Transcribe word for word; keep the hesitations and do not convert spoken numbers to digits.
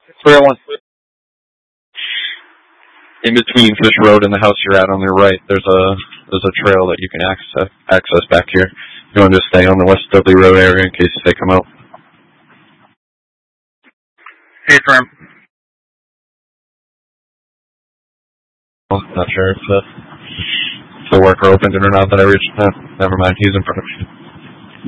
three oh one. In between Fish Road and the house you're at on your right, there's a there's a trail that you can access access back here. You want to just stay on the West Dudley Road area in case they come out. Hey, firm. Well, not sure if the, if the worker opened it or not that I reached. No, never mind. He's in production.